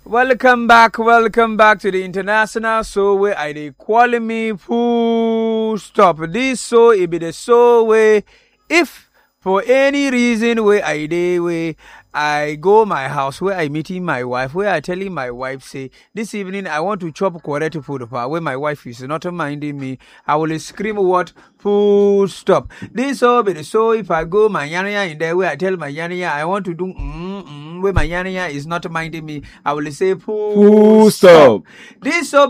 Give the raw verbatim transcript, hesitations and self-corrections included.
Welcome back, welcome back to the international show where I dey call me full stop. This show it be the show where if for any reason where I dey where I go my house where I meeting my wife where I telling my wife say this evening I want to chop correct food pa where my wife is not minding me. I will scream what full stop. This show be the show if I go my yanya in there where I tell my yanya I want to do mm, mm, where my yanya is not minding me. I will say full, Full stop. This show